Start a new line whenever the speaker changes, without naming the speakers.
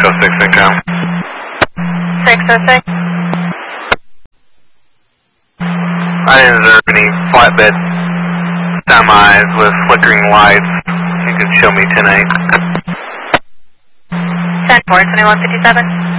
606 income.
606.
I didn't observe any flatbed semis with flickering lights. You could show me tonight.
10-4, 2157.